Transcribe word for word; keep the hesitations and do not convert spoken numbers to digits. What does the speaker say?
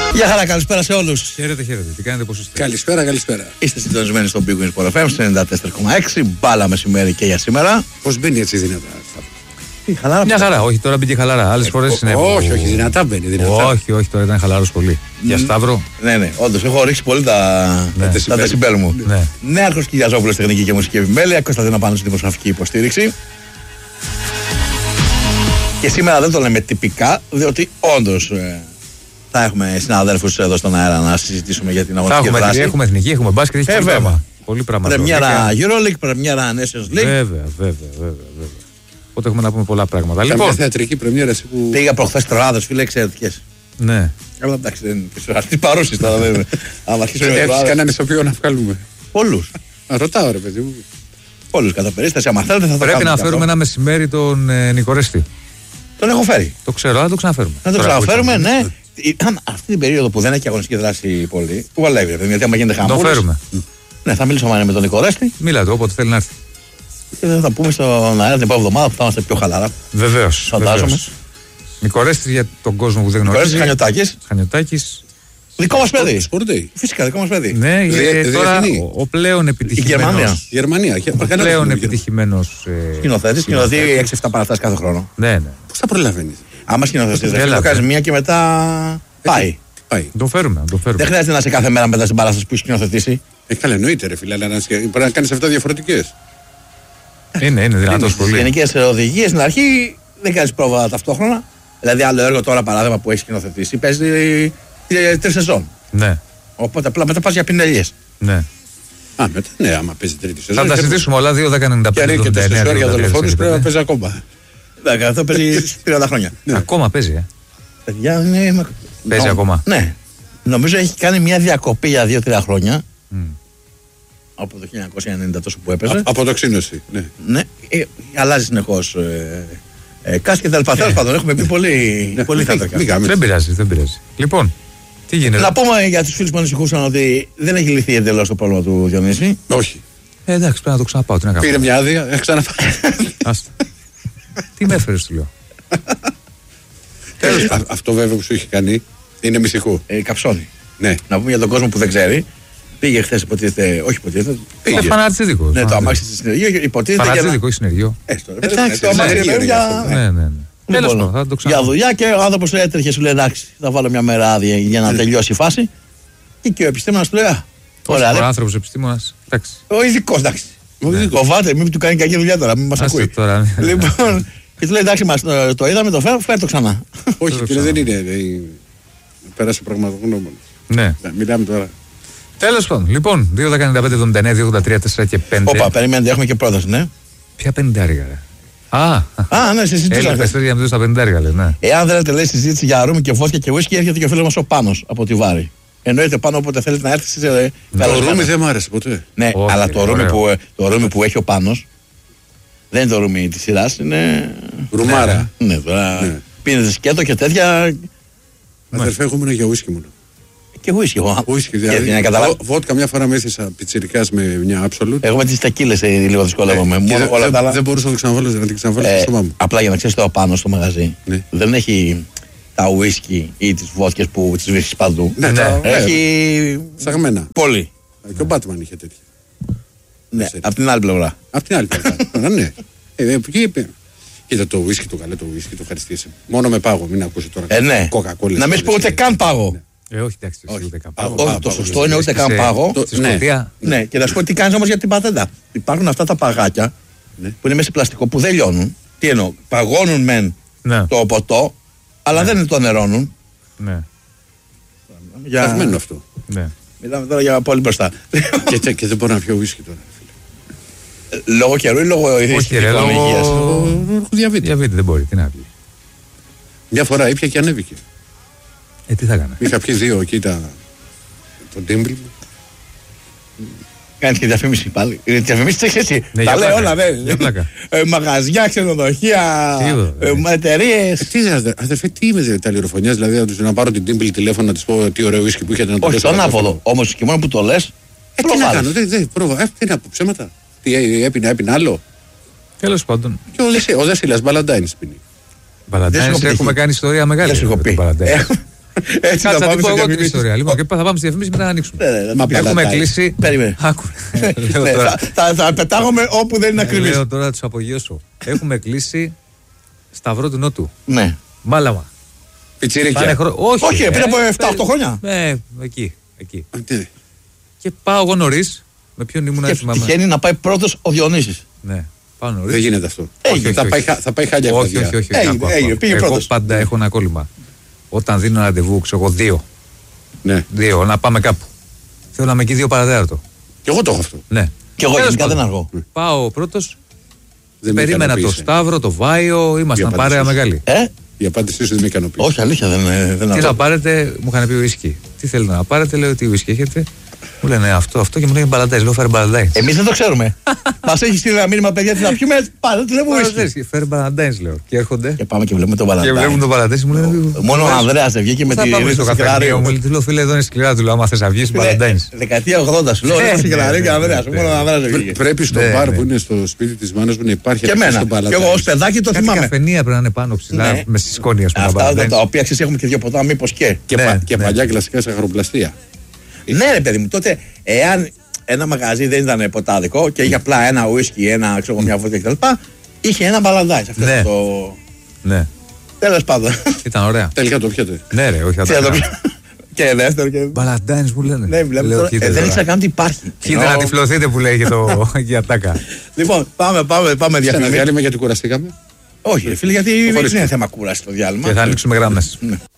Γεια χαρά, καλησπέρα σε όλους. Χαίρετε, χαίρετε. Τι κάνετε, πώς είστε? Καλησπέρα, καλησπέρα. Είστε συντονισμένοι στο Big Wings Sport εφ εμ ενενήντα τέσσερα κόμμα έξι. Μπάλα μεσημέρι και για σήμερα. Πώς μπαίνει έτσι δυνατά? Χαλάρα. Μια χαρά, όχι τώρα μπήκε χαλαρά. Άλλες φορές συνέβη. Όχι, όχι, δυνατά μπαίνει. Δυνατά. Όχι, όχι, τώρα ήταν χαλαρός πολύ. Για Σταύρο. Ναι, ναι, όντως έχω ρίξει πολύ τα, Ναι. τα δεσιμπέλ μου. Ναι. Νέαρχος Κυριαζόπουλος, τεχνική και μουσική επιμέλεια. Κωνσταντίνο Πάνος, δημοσιογραφική υποστήριξη. Και σήμερα δεν το λέμε τυπικά, διότι όντως ε, θα έχουμε συναδέλφους εδώ στον αέρα να συζητήσουμε για την Θα αγωνιστική έχουμε, δράση. έχουμε εθνική, έχουμε μπάσκετ, έχει Ε, πολύ βέβαια. πράγμα. Πολύ πράγμα. Πρεμιέρα EuroLeague, πρεμιέρα Nations League. Βέβαια, βέβαια, βέβαια, βέβαια. Οπότε έχουμε να πούμε πολλά πράγματα. Καμιά Λοιπόν, θεατρική πρεμιέρα εσύ που. Πήγα προχθές τροάδες, φίλε, εξαιρετικές. ναι. Αλλά εντάξει, δεν είναι τι παρούσεις τώρα. Δεν είναι. Αν αρχίσουμε με Έχεις τροάδες. κανέναν ηθοποιό να βγάλουμε? Πολλούς. Α, ρωτάω ρε παιδί μου. Πολλούς κατά περίσταση. Αν θέλετε θα το Πρέπει κάνουμε να κι φέρουμε αυτό. ένα μεσημέρι τον ε, Νικορέστη. Τον έχω φέρει. Το ξέρω, αλλά το ξαναφέρουμε. Να τον Τώρα που ξαναφέρουμε, ήρθαμε. ναι. Ήταν αυτή την περίοδο που δεν έχει αγωνιστική δράση πολύ. Που βαλεύει, ρε, γιατί άμα γίνεται Το χαμούλης. φέρουμε. Ναι, θα μιλήσω με τον Νικορέστη Μίλα του, όποτε θέλει να έρθει. και θα τα πούμε στον αέρα την επόμενη εβδομάδα που θα είμαστε πιο χαλαρά. Βεβαίως. Φαντάζομαι. Νικορέστη για τον κόσμο που δεν Νικορέστη γνωρίζει. Χανιωτάκης. Χανιωτάκης. Δικό μας παιδί. Σπορντέι. Φυσικά, δικό μας παιδί. Ναι, Διε- ε, τώρα διεθνή. ο, ο πλέον επιτυχημένος. Γερμανία. Γερμανία. Ο Κανένας δεν πλέον είναι επιτυχημένος. ε, Σκηνοθέτης, σκηνοθετεί έξι εφτά παραστάσεις κάθε χρόνο. Ναι, ναι. Πώς θα προλαβαίνεις? Άμα σκηνοθετείς, Έλα, το κάνεις ναι. μία και μετά πάει. Πάει. Να το φέρουμε, να το φέρουμε. Δεν χρειάζεται να είσαι κάθε μέρα μετά στην παράσταση που έχει σκηνοθετήσει. Ε, καλά, εννοείται ρε φίλε, αλλά να σκε- πρέπει να κάνεις αυτά διαφορετικές. Είναι, είναι δυνατός Στις πολύ. γενικές οδηγίες στην αρχή δεν κάνεις πρόβα ταυτόχρονα. Δηλαδή, άλλο έργο τώρα παράδειγμα που έχει σκηνοθετήσει παίζει τρεις σεζόν. Ναι, Οπότε απλά μετά πας για πινελιές. ναι. Α, μετά ναι, άμα παίζει τρίτη σεζόν. Θα τα και- συζητήσουμε όλα. δύο δέκα ενενήντα Και αν πέντε είναι και τέσσερις ώρες για δολοφόνους πρέπει να παίζει ακόμα. Εντάξει, αυτό παίζει τριάντα χρόνια. Ακόμα παίζει, ε. Παιδιά, είναι... Παίζει Νο- ακόμα. Ναι. Νομίζω έχει κάνει μια διακοπή για δύο τρία χρόνια. Από το χίλια εννιακόσια ενενήντα τόσο που έπαιζε. Από το ξύνωση. Ναι. Ναι, ε, αλλάζει συνεχώς ε, ε, κάση και τα λοιπά. Τέλος πάντων, έχουμε πει πολύ, Ναι, πολύ μην- θα το μην κάνουμε. κάνουμε. Δεν πειράζει, δεν πειράζει. Λοιπόν, τι γίνεται. Να πούμε για τους φίλους που ανησυχούσαν ότι δεν έχει λυθεί εντελώς το πρόβλημα του Διονύση. Όχι. Ε, εντάξει, πρέπει να το ξαναπάω. Τι να κάνω. Πήρε μια άδεια, ε, ξαναπάει. Άστα. Τι με έφερες, του λέω. Τέλος, α- αυτό βέβαια που σου είχε κάνει είναι μυστικό. Ε, καψώνει. Ναι. Να πούμε για τον κόσμο που δεν ξέρει. Πήγε χθες υποτίθεται, όχι υποτίθεται. Είναι πήγε. φανατζίδικο. Ναι, το αμάξι στη συνεργείο υποτίθεται για να... Φανατζίδικο ή συνεργείο. Έστω, ρε, Εντάξει, παιδί, το αμάξι συνεργείο είναι είναι για... αυτό. Ναι, ναι, ναι. Τέλος Λοιπόν, πάντων, θα το για ξαναπάω. δουλειά και ο άνθρωπος έτρεχε, σου λέει εντάξει, θα βάλω μια μέρα άδεια για να τελειώσει η φάση. Και, και ο επιστήμονας του λέει, α, ωραία, Ο ρε, άνθρωπος επιστήμονας. Εντάξει. ο ειδικός, εντάξει. Φοβάται, μην του κάνει κακή δουλειά τώρα, μην μας Άστε ακούει. τώρα. Λοιπόν, και του λέει εντάξει, μας, το, το είδαμε, το φέρω, φέρ το ξανά. Όχι, κύριε, δεν είναι. ε, Πέρασε πραγματογνώμονας. Ναι. Ναι, μιλάμε τώρα. Τέλος πάντων, λοιπόν, δύο δέκα ενενήντα πέντε εβδομήντα εννέα δύο ογδόντα τρία τέσσερα και πέντε. Όπα, περιμένετε, έχουμε και πρόταση, ναι. Ποια πενηντάρικα, ρε. Α, Α, ναι, συζητήσαμε. έλα, πες για να μην δώσει τα πενηντάρικα, λέει, ναι. Εάν θέλετε, λέει συζήτηση για ρούμι και φώτια και whisky, έρχεται και ο φίλος μας ο Πάνος από τη Βάρη. Εννοείται πάνω όποτε θέλετε να έρθει. Σε... Το ρούμι δεν μ' άρεσε ποτέ. Ναι, Όχι, αλλά ρε, το ρούμι, ωραίο. που, το ρούμι που έχει ο Πάνος δεν είναι το ρούμι της σειράς, είναι. Ρουμάρα. Ναι, τώρα. Ναι. Πίνετε σκέτο και τέτοια. Αδερφέ, εγώ ήμουν για ουίσκι μόνο. Και whisky. εγώ. Ουίσκι, Γιατί, να δηλαδή. καταλάβει. Βο- Βότκα μια φορά με έθεσα πιτσιρικάς με μια Absolute. Εγώ με τις τεκίλες ε, λίγο δυσκολεύομαι. Και Μόνο δεν- όλα δεν- τα άλλα. Δεν μπορούσα να το ξαναβάλω, να την ξαναβάλω στο Ε, στόμα μου. απλά για να ξέρεις, το Πάνος στο μαγαζί Ναι. δεν έχει τα whisky ή τις βότκες που τις βρίσκεις παντού. Ναι, τα- Έχει. Ψαγμένα. Πολύ. Και ο Μπάτμαν είχε τέτοια. Ναι, Ξέρεις. από την άλλη πλευρά. Απ' την άλλη πλευρά. Τώρα, ναι. Ε, ε, εκεί είπε. Κοίτα το ουίσκι, το καλό το ουίσκι, το ευχαριστήσει. Μόνο με πάγο, μην ακούσει τώρα. Ε, ναι. Κοκακόλες, Να μην σου πω ούτε καν πάγο. Ε, όχι, εντάξει, Όχι. ούτε καν Πάγο. πάγο. Όχι, το πάγο, σωστό είναι ούτε καν Σε- πάγο. το- Στη ναι. Σκωτία. Ναι, και να σου πω τι κάνει όμως για την πατέντα. Υπάρχουν αυτά τα παγάκια Ναι. που είναι μέσα σε πλαστικό που δεν λιώνουν. Τι εννοώ, παγώνουν μεν Ναι, το ποτό, αλλά δεν το νερώνουν. ναι, Για... Παγμένο αυτό. ναι. Μιλάμε τώρα για πολύ μπροστά. και, τε- και δεν μπορώ να πιω ουίσκι τώρα. Λόγω καιρού ή λόγω Όχι, ρε, ηθικών λόγω. υγείας. Εγώ έχω διαβήτη. Διαβήτη δεν μπορεί, τι να πει. Μια φορά ήπια και ανέβηκε. Ε, τι θα έκανε. Είχα πιει δύο εκεί τα. Το ντύμπλ μου. Κάνεις και διαφήμιση πάλι. Ε, Διαφημίσεις έχεις έτσι. Ναι, Τα για λέει πλάκα. όλα, δε. Για πλάκα. Ε, Μαγαζιά, ξενοδοχεία, Τίποτα, ναι. εταιρείες. Τι είσαι, αδε- αδερφέ, τι είμαι δε, τα λιροφωνιά, δηλαδή να, τους, να πάρω την ντύμπλ τηλέφωνο να τη πω τι ωραίο ουίσκι που είχατε να το Όχι, δώσω. τον άποδο. Όμως και μόνο που το λες, Ε, τι να προβάλλεις. κάνω, δεν δε, πρόβα. Ε, τι να πω, ψέματα. Τι ε, έπινα, έπινα άλλο. Τέλος πάντων. Και ο, Δεσί- ο Δέσιλας Μπαλαντάινης πίνει. Δεν σου Μπαλαντάινης έχω έχουμε πετύχει. κάνει ιστορία μεγάλη. Δεν σου έχω με τον πει. Μπαλαντάινη. Έχω- Έτσι θα Κάτσε να πάμε την πω σε εγώ την διαφημίσεις. ιστορία. Λοιπόν, και θα πάμε στη διαφήμιση μετά να ανοίξουμε. Ναι, ναι, να Μα το πει. Έχουμε μπαλαντάει. κλείσει. Περίμενε. Άκου. Λέω Ναι, τώρα- θα- θα- Θα πετάγομαι όπου δεν είναι ακριβής. Λέω τώρα να του απογειώσω. Έχουμε κλείσει Σταυρό του Νότου. Ναι. Μάλαμα. Πιτσιρίκια. Πάνε χρόνο. Όχι, Όχι, ε, πριν από επτά ε, οκτώ χρόνια. Ε, εκεί. εκεί. Α, τι. Και πάω εγώ νωρίς. Με ποιον ήμουν Και θυμάμαι. τυχαίνει να πάει πρώτος ο Διονύσης. Ναι, πάω νωρίς. Δεν γίνεται αυτό. Έγινε. Θα πάει χα- Θα πάει χάλια Όχι, βραδιά. όχι, όχι. Έγινε, άκου, άκου, έγινε, άκου. πήγε Εγώ πρώτος. πάντα έχω ένα κόλλημα. Όταν δίνω ραντεβού, ξέρω εγώ, δύο. Ναι. Δύο, να πάμε κάπου. Θέλω να είμαι εκεί δύο παρατέταρτο. Και εγώ το έχω αυτό. Ναι. Και εγώ Τέλος γενικά δεν πάντων. αργώ. Πάω πρώτος. Δεν με Περίμενα το ικανοποίησε. Σταύρο, το Βάιο. Ήμασταν Για παρέα απάντησες. μεγάλη. Ε, Η απάντησή σου δεν με ικανοποίησε. όχι, αλήθεια δεν, ε, δεν Τι αργώ. θα πάρετε, μου είχαν πει ουίσκι. Τι θέλετε να πάρετε, λέω τι ουίσκι έχετε. Μου λένε αυτό, αυτό και μου λένε μπαλαντάι. Λέω φέρε μπαλαντάι. Εμείς δεν το ξέρουμε. Μας έχει στείλει ένα μήνυμα, παιδιά, τι θα πιούμε. Πάμε, τι λέμε ουίσκι. Φέρε μπαλαντάι, λέω. Και έρχονται Και πάμε και βλέπουμε τον και Βαλαντάι. βλέπουν τον μπαλαντάι. Μου λένε. Μόνο ο Ανδρέας δεν βγήκε με Θα τη πάμε στο ρίζα καφενείο. Σικελαρίου. Μου λέει, του λέω φίλε, εδώ είναι σκληρά του λέω. Άμα θες να βγεις, μπαλαντάι. Δεκαετία ογδόντα σου λέω, Ε, ρίζα ναι, Σικελαρίου και ναι, Ανδρέας. ναι, Μόνο ο ναι. Ανδρέας δεν Πρέ- βγήκε. Πρέπει στο Ναι, μπαρ ναι. που είναι στο σπίτι της μάνας μου να υπάρχει Και αυτό εμένα. στο Και μπαλαντάι. εγώ ως παιδάκι το Κάτι θυμάμαι. καφενεία πρέπει να είναι πάνω ψηλά, Ναι. με στη σκόνη, ας πούμε. Αυτά μπαλαντάι. τα οποία ξέρεις έχουμε και δύο ποτά, μήπως και. Και, Ναι, πα- και ναι. παλιά κλασικά σε αγροπλαστεία. Ναι, ρε παιδί μου, τότε εάν ένα μαγαζί δεν ήταν ποτάδικο και είχε απλά ένα ουίσκι, ένα, ξέρω, μια βότκα κτλ. Είχε ένα μπαλαντάι σε αυτό Ναι. το. Ναι, Τέλος πάντων. ήταν ωραία. Τελικά το πιάτε. Ναι, ρε, όχι Τι θα το θα πει. Και δεύτερο και. Μπαλαντάι μου λένε. Ναι, βλέπω Λέω, τώρα. κοίτα Ε, Δεν τώρα. ήξερα καν ότι υπάρχει. Κοίτα Ενώ- να τυφλωθείτε που λέει για το για τάκα. Λοιπόν, πάμε, πάμε, πάμε Σε ένα διαφημίσεις. διάλειμμα γιατί κουραστήκαμε. Όχι, ρε φίλε, γιατί δεν χωρίς- είναι θέμα κούραση το διάλειμμα. Και θα ανοίξουμε γράμμες. Ναι.